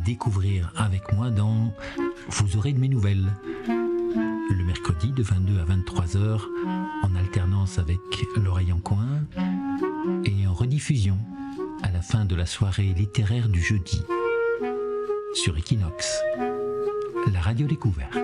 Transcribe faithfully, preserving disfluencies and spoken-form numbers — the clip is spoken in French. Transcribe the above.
découvrir avec moi dans Vous aurez de mes nouvelles. Le mercredi de vingt-deux à vingt-trois heures, en alternance avec l'oreille en coin, et en rediffusion à la fin de la soirée littéraire du jeudi sur Equinox, la radio découverte.